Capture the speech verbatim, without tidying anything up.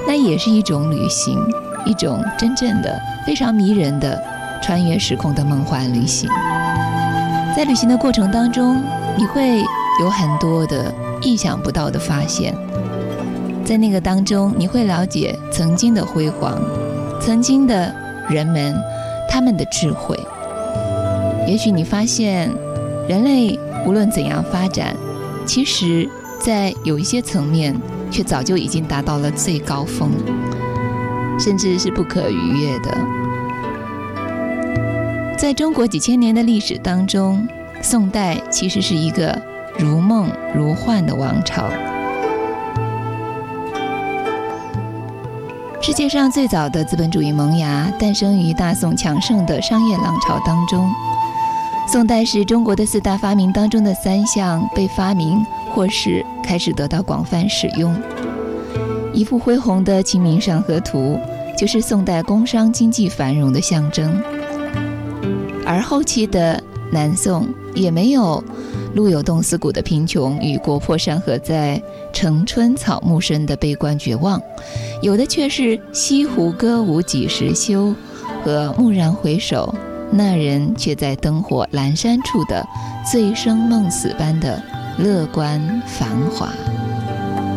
那也是一种旅行，一种真正的非常迷人的穿越时空的梦幻旅行。在旅行的过程当中，你会有很多的意想不到的发现，在那个当中你会了解曾经的辉煌，曾经的人们他们的智慧。也许你发现人类无论怎样发展，其实在有一些层面却早就已经达到了最高峰，甚至是不可逾越的。在中国几千年的历史当中，宋代其实是一个如梦如幻的王朝。世界上最早的资本主义萌芽诞生于大宋强盛的商业浪潮当中。宋代是中国的四大发明当中的三项被发明或是开始得到广泛使用。一幅恢宏的《清明上河图》就是宋代工商经济繁荣的象征。而后期的南宋也没有路有冻死骨的贫穷与国破山河在城春草木深的悲观绝望，有的却是西湖歌舞几时休和蓦然回首，那人却在灯火阑珊处的醉生梦死般的乐观繁华。